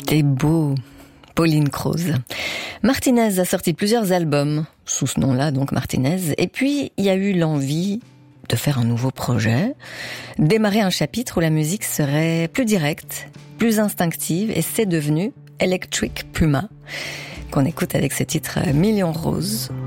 T'es beau, Pauline Croze. Martinez a sorti plusieurs albums, sous ce nom-là, donc Martinez, et puis il y a eu l'envie de faire un nouveau projet, démarrer un chapitre où la musique serait plus directe, plus instinctive, et c'est devenu Electric Puma, qu'on écoute avec ce titre Million Rose.